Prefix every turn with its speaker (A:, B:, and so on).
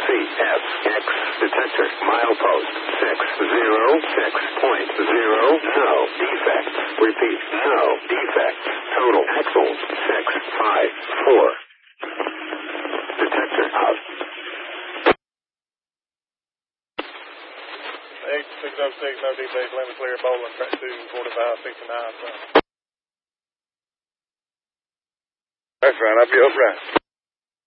A: CFX detector milepost 606.0. No defects. Repeat, no defects. Total axles 654. Detector out.
B: 8606, no defects. Let me clear Bowling, track 24569.
C: That's right, I'll be up right.